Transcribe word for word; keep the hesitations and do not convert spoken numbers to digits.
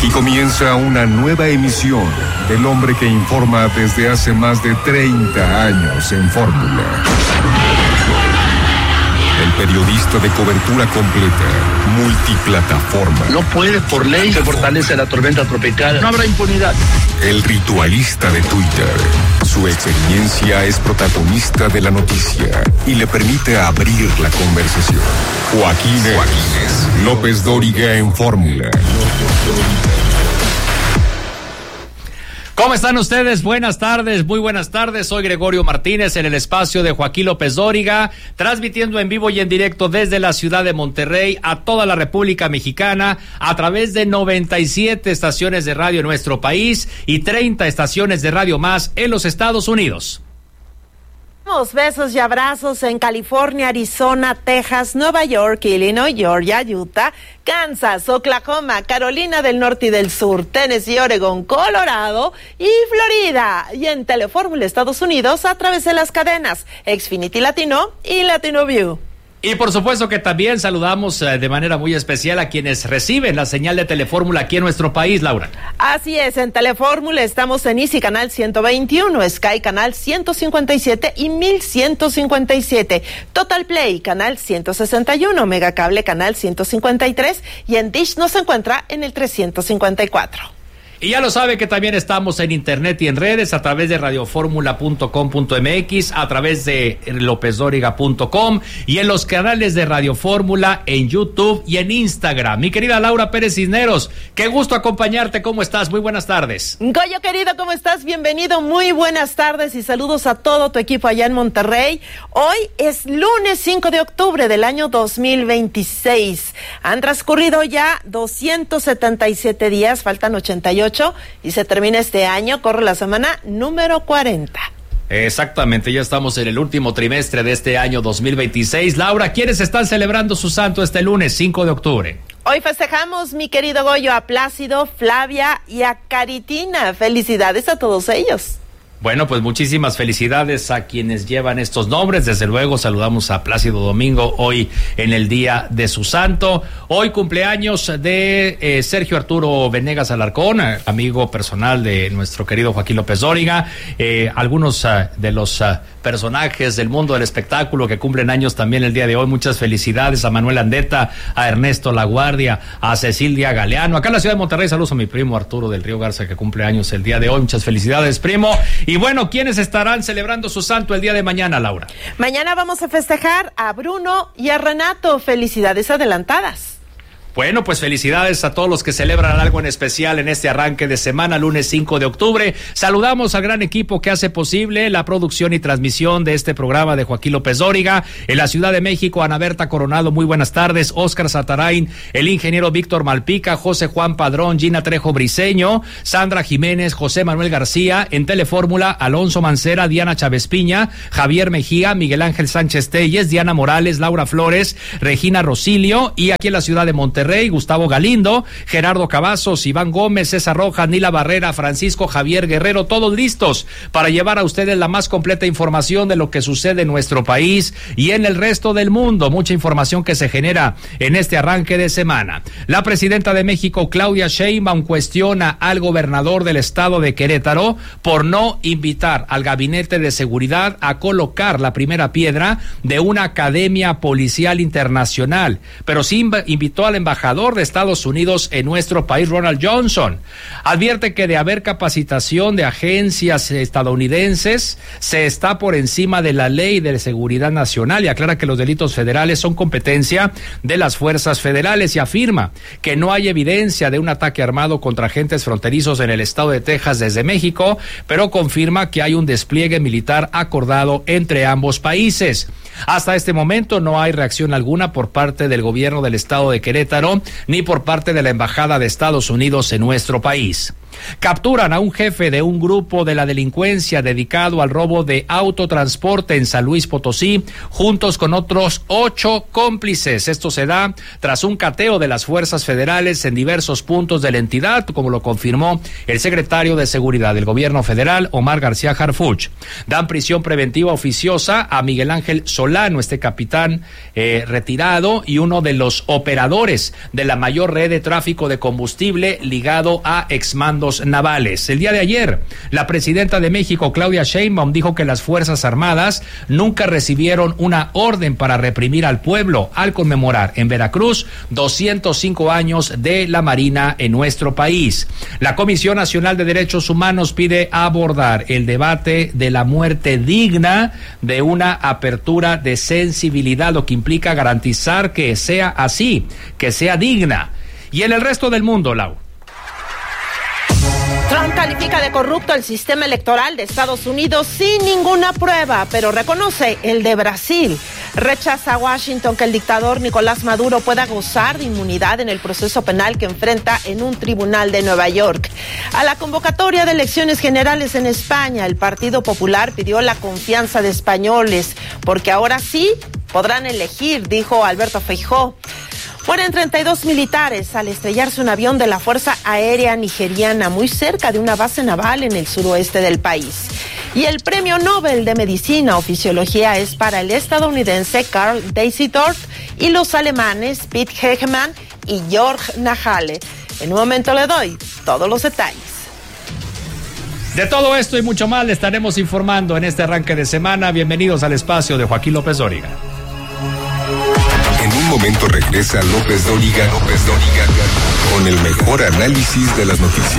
Aquí comienza una nueva emisión del hombre que informa desde hace más de treinta años en Fórmula. El periodista de cobertura completa, multiplataforma. No puede, por ley, se fortalece la tormenta tropical. No habrá impunidad. El ritualista de Twitter. Su experiencia es protagonista de la noticia y le permite abrir la conversación. Joaquín, Joaquín López Dóriga en Fórmula. ¿Cómo están ustedes? Buenas tardes, muy buenas tardes. Soy Gregorio Martínez en el espacio de Joaquín López Dóriga, transmitiendo en vivo y en directo desde la ciudad de Monterrey a toda la República Mexicana a través de noventa y siete estaciones de radio en nuestro país y treinta estaciones de radio más en los Estados Unidos. Besos y abrazos en California, Arizona, Texas, Nueva York, Illinois, Georgia, Utah, Kansas, Oklahoma, Carolina del Norte y del Sur, Tennessee, Oregon, Colorado y Florida. Y en Telefórmula Estados Unidos a través de las cadenas Xfinity Latino y Latino View. Y por supuesto que también saludamos eh, de manera muy especial a quienes reciben la señal de Telefórmula aquí en nuestro país, Laura. Así es, en Telefórmula estamos en Easy Canal ciento veintiuno, Sky Canal ciento cincuenta y siete y mil ciento cincuenta y siete, Total Play Canal ciento sesenta y uno, Megacable Canal ciento cincuenta y tres y en Dish nos encuentra en el trescientos cincuenta y cuatro. Y ya lo sabe que también estamos en internet y en redes a través de radioformula punto com punto m x, a través de lópez dóriga punto com y en los canales de Radio Fórmula en YouTube y en Instagram. Mi querida Laura Pérez Cisneros, qué gusto acompañarte. ¿Cómo estás? Muy buenas tardes. Goyo querido, ¿cómo estás? Bienvenido, muy buenas tardes y saludos a todo tu equipo allá en Monterrey. Hoy es lunes cinco de octubre del año dos mil veintiséis. Han transcurrido ya doscientos setenta y siete días, faltan ochenta y ocho y se termina este año, corre la semana número cuarenta. Exactamente, ya estamos en el último trimestre de este año dos mil veintiséis. Laura, ¿quiénes están celebrando su santo este lunes cinco de octubre? Hoy festejamos, mi querido Goyo, a Plácido, Flavia y a Caritina. Felicidades a todos ellos. Bueno, pues muchísimas felicidades a quienes llevan estos nombres. Desde luego saludamos a Plácido Domingo hoy en el día de su santo. Hoy cumpleaños de eh, Sergio Arturo Venegas Alarcón, amigo personal de nuestro querido Joaquín López Dóriga. Eh, algunos uh, de los uh, personajes del mundo del espectáculo que cumplen años también el día de hoy. Muchas felicidades a Manuel Andeta, a Ernesto Laguardia, a Cecilia Galeano. Acá en la ciudad de Monterrey saludos a mi primo Arturo del Río Garza que cumple años el día de hoy. Muchas felicidades, primo. Y bueno, ¿quiénes estarán celebrando su santo el día de mañana, Laura? Mañana vamos a festejar a Bruno y a Renato. Felicidades adelantadas. Bueno, pues felicidades a todos los que celebran algo en especial en este arranque de semana, lunes cinco de octubre. Saludamos al gran equipo que hace posible la producción y transmisión de este programa de Joaquín López Dóriga. En la Ciudad de México, Ana Berta Coronado, muy buenas tardes. Óscar Satarain, el ingeniero Víctor Malpica, José Juan Padrón, Gina Trejo Briceño, Sandra Jiménez, José Manuel García. En Telefórmula, Alonso Mancera, Diana Chávez Piña, Javier Mejía, Miguel Ángel Sánchez Telles, Diana Morales, Laura Flores, Regina Rosilio. Y aquí en la Ciudad de Monterrey, Rey, Gustavo Galindo, Gerardo Cavazos, Iván Gómez, César Rojas, Nila Barrera, Francisco Javier Guerrero, todos listos para llevar a ustedes la más completa información de lo que sucede en nuestro país y en el resto del mundo. Mucha información que se genera en este arranque de semana. La presidenta de México, Claudia Sheinbaum, cuestiona al gobernador del estado de Querétaro por no invitar al Gabinete de Seguridad a colocar la primera piedra de una academia policial internacional, pero sí invitó al embajador embajador de Estados Unidos en nuestro país, Ronald Johnson. Advierte que de haber capacitación de agencias estadounidenses, se está por encima de la ley de seguridad nacional y aclara que los delitos federales son competencia de las fuerzas federales y afirma que no hay evidencia de un ataque armado contra agentes fronterizos en el estado de Texas desde México, pero confirma que hay un despliegue militar acordado entre ambos países. Hasta este momento no hay reacción alguna por parte del gobierno del estado de Querétaro ni por parte de la embajada de Estados Unidos en nuestro país. Capturan a un jefe de un grupo de la delincuencia dedicado al robo de autotransporte en San Luis Potosí, juntos con otros ocho cómplices. Esto se da tras un cateo de las fuerzas federales en diversos puntos de la entidad, como lo confirmó el secretario de Seguridad del Gobierno Federal, Omar García Harfuch. Dan prisión preventiva oficiosa a Miguel Ángel Solano, este capitán eh, retirado y uno de los operadores de la mayor red de tráfico de combustible ligado a exmandos navales. El día de ayer, la presidenta de México, Claudia Sheinbaum, dijo que las Fuerzas Armadas nunca recibieron una orden para reprimir al pueblo al conmemorar en Veracruz doscientos cinco años de la Marina en nuestro país. La Comisión Nacional de Derechos Humanos pide abordar el debate de la muerte digna de una apertura de sensibilidad, lo que implica garantizar que sea así, que sea digna. Y en el resto del mundo, Lau. Trump califica de corrupto el sistema electoral de Estados Unidos sin ninguna prueba, pero reconoce el de Brasil. Rechaza a Washington que el dictador Nicolás Maduro pueda gozar de inmunidad en el proceso penal que enfrenta en un tribunal de Nueva York. A la convocatoria de elecciones generales en España, el Partido Popular pidió la confianza de españoles, porque ahora sí podrán elegir, dijo Alberto Feijóo. Mueren treinta y dos militares al estrellarse un avión de la Fuerza Aérea Nigeriana muy cerca de una base naval en el suroeste del país. Y el Premio Nobel de Medicina o Fisiología es para el estadounidense Karl Deisdorff y los alemanes Pete Hegemann y Georg Nahale. En un momento le doy todos los detalles. De todo esto y mucho más le estaremos informando en este arranque de semana. Bienvenidos al espacio de Joaquín López Dóriga. En un momento regresa López Dóriga, López Dóriga, con el mejor análisis de las noticias.